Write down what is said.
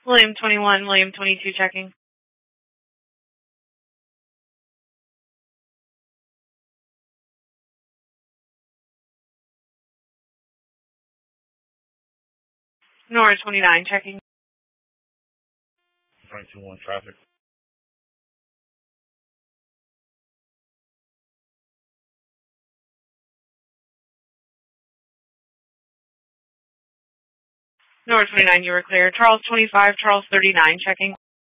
William 21, William 22 checking. Nora 29 checking. Frank 21 traffic. Nora 29, you were clear. Charles 25, Charles 39 checking.